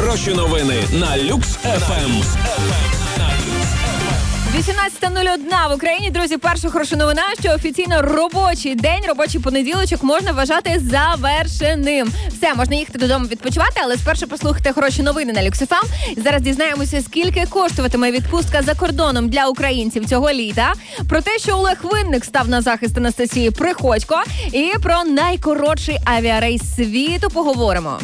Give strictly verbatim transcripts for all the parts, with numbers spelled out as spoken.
найкоротші новини на Люкс еф ем. вісімнадцята нуль одна в Україні, друзі, перша хороша новина, що офіційно робочий день, робочий понеділочок можна вважати завершеним. Все, можна їхати додому відпочивати, але спершу послухайте хороші новини на Люкс еф ем. Зараз дізнаємося, скільки коштуватиме відпустка за кордоном для українців цього літа, про те, що Олег Винник став на захист Анастасії Приходько, і про найкоротший авіарейс світу поговоримо.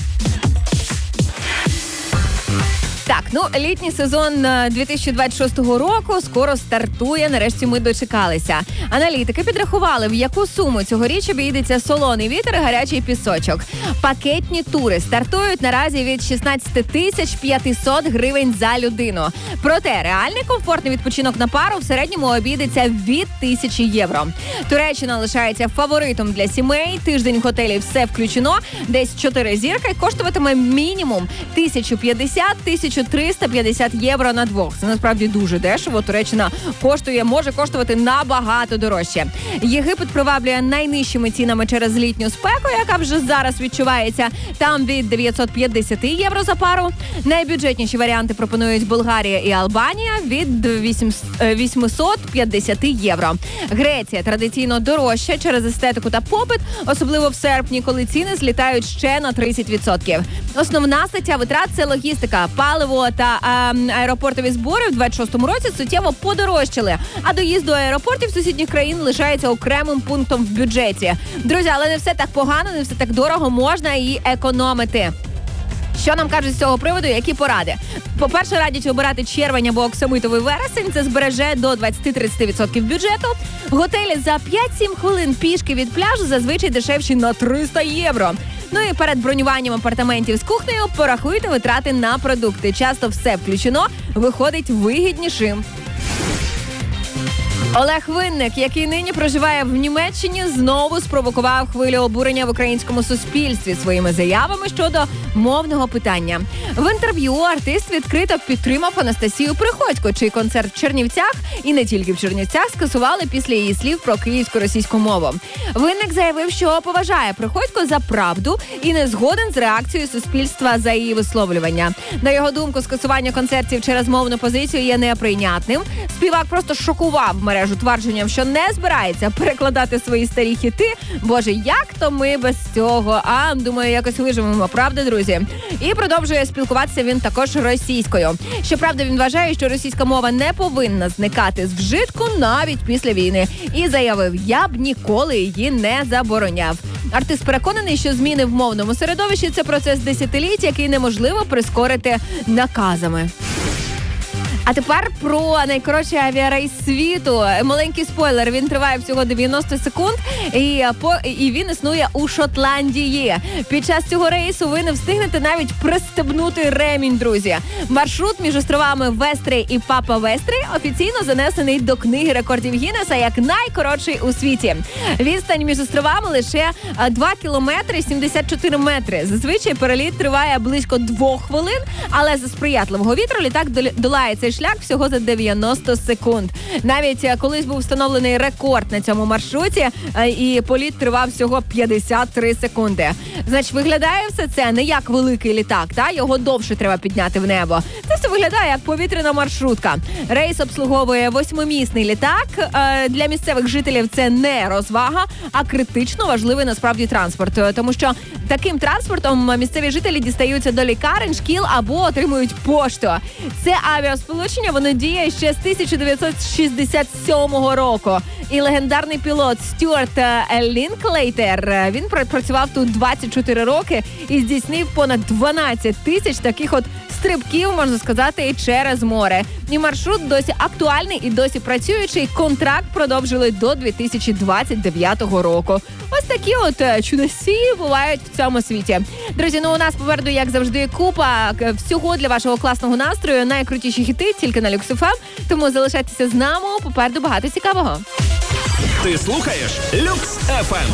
Так, ну, літній сезон дві тисячі двадцять шостого року скоро стартує, нарешті ми дочекалися. Аналітики підрахували, в яку суму цьогоріч обійдеться солоний вітер і гарячий пісочок. Пакетні тури стартують наразі від шістнадцять тисяч п'ятсот гривень за людину. Проте реальний комфортний відпочинок на пару в середньому обійдеться від тисячі євро. Туреччина лишається фаворитом для сімей, тиждень готелів все включено, десь чотири зірки, коштуватиме мінімум тисяча п'ятдесят - тисяча триста п'ятдесят євро на двох. Це насправді дуже дешево. Туреччина коштує, може коштувати набагато дорожче. Єгипет приваблює найнижчими цінами через літню спеку, яка вже зараз відчувається. Там від дев'ятсот п'ятдесят євро за пару. Найбюджетніші варіанти пропонують Болгарія і Албанія від вісімсот п'ятдесят євро. Греція традиційно дорожча через естетику та попит, особливо в серпні, коли ціни злітають ще на тридцять відсотків. Основна стаття витрат – це логістика, паливо та а, аеропортові збори в двадцять шостому році суттєво подорожчали, а доїзд до аеропортів сусідніх країн лишається окремим пунктом в бюджеті. Друзі, але не все так погано, не все так дорого, можна і економити. Що нам кажуть з цього приводу, які поради? По-перше, радять обирати червень або оксамитовий вересень, це збереже до двадцять-тридцять відсотків бюджету. Готелі за п'ять-сім хвилин пішки від пляжу зазвичай дешевші на триста євро. Ну і перед бронюванням апартаментів з кухнею порахуйте витрати на продукти. Часто все включено, виходить вигіднішим. Олег Винник, який нині проживає в Німеччині, знову спровокував хвилю обурення в українському суспільстві своїми заявами щодо мовного питання. В інтерв'ю артист відкрито підтримав Анастасію Приходько, чий концерт в Чернівцях, і не тільки в Чернівцях, скасували після її слів про київсько-російську мову. Винник заявив, що поважає Приходько за правду і не згоден з реакцією суспільства за її висловлювання. На його думку, скасування концертів через мовну позицію є неприйнятним. Співак просто шокував мережу твердженням, що не збирається перекладати свої старі хіти. Боже, як то ми без цього? А, думаю, якось виживемо, правда, друзі? І продовжує спілкуватися він також російською. Щоправда, він вважає, що російська мова не повинна зникати з вжитку навіть після війни. І заявив, я б ніколи її не забороняв. Артист переконаний, що зміни в мовному середовищі – це процес десятиліть, який неможливо прискорити наказами. А тепер про найкоротший авіарейс світу. Маленький спойлер, він триває всього дев'яносто секунд, і, по, і він існує у Шотландії. Під час цього рейсу ви не встигнете навіть пристебнути ремінь, друзі. Маршрут між островами Вестрей і Папа Вестрей офіційно занесений до книги рекордів Гіннеса як найкоротший у світі. Відстань між островами лише два кілометри сімдесят чотири метри. Зазвичай переліт триває близько двох хвилин, але за сприятливого вітру літак долає цей шлях всього за дев'яносто секунд. Навіть колись був встановлений рекорд на цьому маршруті, і політ тривав всього п'ятдесят три секунди. Значить, виглядає все це не як великий літак, та його довше треба підняти в небо. Це все виглядає як повітряна маршрутка. Рейс обслуговує восьмимісний літак. Для місцевих жителів це не розвага, а критично важливий насправді транспорт. Тому що таким транспортом місцеві жителі дістаються до лікарень, шкіл або отримують пошту. Це авіасполучення, воно діє ще з тисяча дев'ятсот шістдесят сьомого року. І легендарний пілот Стюарт Лінклейтер, він працював тут двадцять чотири роки і здійснив понад дванадцять тисяч таких от стрибків, можна сказати, і через море. І маршрут досі актуальний і досі працюючий. Контракт продовжили до дві тисячі двадцять дев'ятого року. Ось такі от чудесі бувають в цьому світі. Друзі, ну у нас попереду, як завжди, купа всього для вашого класного настрою. Найкрутіші хіти тільки на Люкс еф ем. Тому залишайтеся з нами, попереду багато цікавого. Ти слухаєш Люкс еф ем.